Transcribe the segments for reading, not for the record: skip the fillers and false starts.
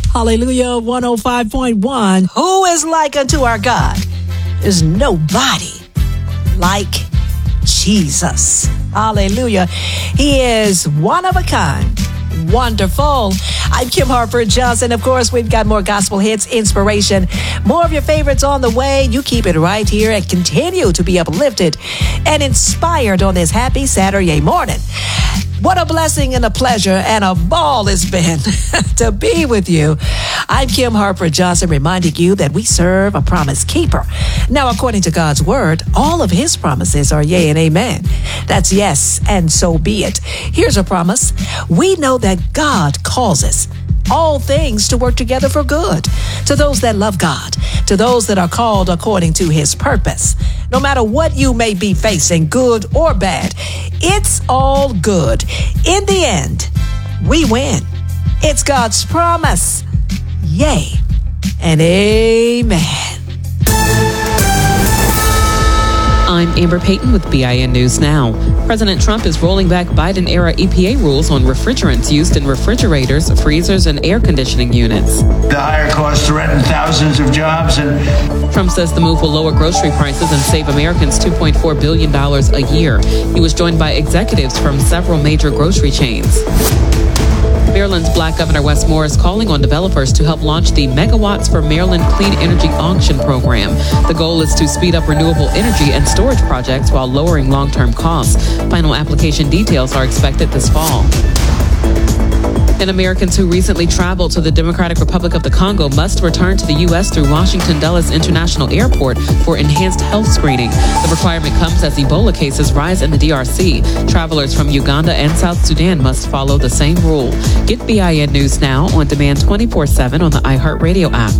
Hallelujah, 105.1. Who is like unto our God? There's nobody like Jesus. Hallelujah. He is one of a kind. Wonderful. I'm Kim Hartford Johnson. Of course, we've got more gospel hits, inspiration, more of your favorites on the way. You keep it right here and continue to be uplifted and inspired on this happy Saturday morning. What a blessing and a pleasure and a ball it's been to be with you. I'm Kim Hartford Johnson, reminding you that we serve a promise keeper. Now, according to God's word, all of his promises are yea and amen. That's yes, and so be it. Here's a promise. We know that God causes all things to work together for good to those that love God, to those that are called according to his purpose. No matter what you may be facing, good or bad, it's all good. In the end, we win. It's God's promise. Yay and amen. I'm Amber Payton with BIN News Now. President Trump is rolling back Biden-era EPA rules on refrigerants used in refrigerators, freezers, and air conditioning units. The higher costs threaten thousands of jobs. Trump says the move will lower grocery prices and save Americans $2.4 billion a year. He was joined by executives from several major grocery chains. Maryland's Black Governor Wes Moore is calling on developers to help launch the Megawatts for Maryland Clean Energy Auction program. The goal is to speed up renewable energy and storage projects while lowering long-term costs. Final application details are expected this fall. And Americans who recently traveled to the Democratic Republic of the Congo must return to the U.S. through Washington Dulles International Airport for enhanced health screening. The requirement comes as Ebola cases rise in the DRC. Travelers from Uganda and South Sudan must follow the same rule. Get BIN News Now on demand 24/7 on the iHeartRadio app.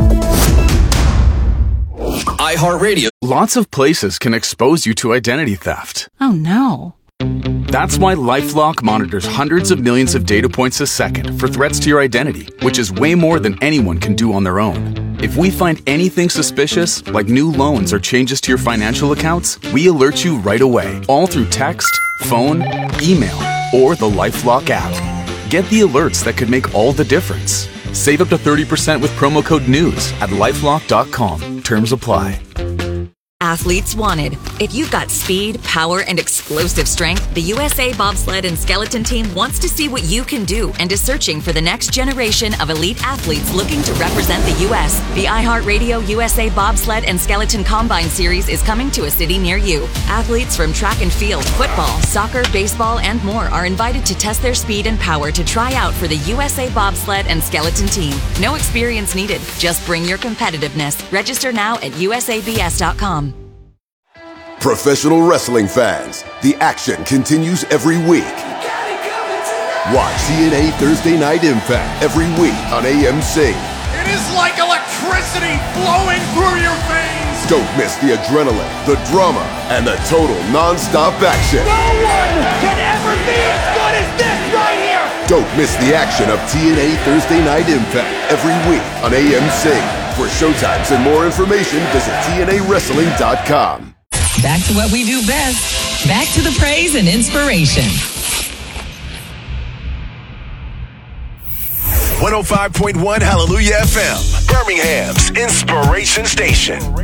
iHeartRadio. Lots of places can expose you to identity theft. Oh, no. That's why LifeLock monitors hundreds of millions of data points a second for threats to your identity, which is way more than anyone can do on their own. If we find anything suspicious, like new loans or changes to your financial accounts, we alert you right away, all through text, phone, email, or the LifeLock app. Get the alerts that could make all the difference. Save up to 30% with promo code NEWS at LifeLock.com. Terms apply. Athletes wanted. If you've got speed, power, and explosive strength, the USA Bobsled and Skeleton Team wants to see what you can do and is searching for the next generation of elite athletes looking to represent the U.S. The iHeartRadio USA Bobsled and Skeleton Combine Series is coming to a city near you. Athletes from track and field, football, soccer, baseball, and more are invited to test their speed and power to try out for the USA Bobsled and Skeleton Team. No experience needed. Just bring your competitiveness. Register now at usabs.com. Professional wrestling fans, the action continues every week. Watch TNA Thursday Night Impact every week on AMC. It is like electricity flowing through your veins. Don't miss the adrenaline, the drama, and the total non-stop action. No one can ever be as good as this right here. Don't miss the action of TNA Thursday Night Impact every week on AMC. For showtimes and more information, visit TNAWrestling.com. Back to what we do best. Back to the praise and inspiration. 105.1 Hallelujah FM, Birmingham's Inspiration Station.